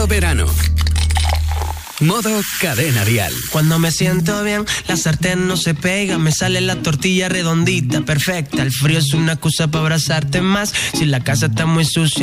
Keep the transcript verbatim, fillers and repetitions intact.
Verano. Modo Cadena Dial. Cuando me siento bien, la sartén no se pega, me sale la tortilla redondita, perfecta. El frío es una excusa para abrazarte más. Si la casa está muy sucia,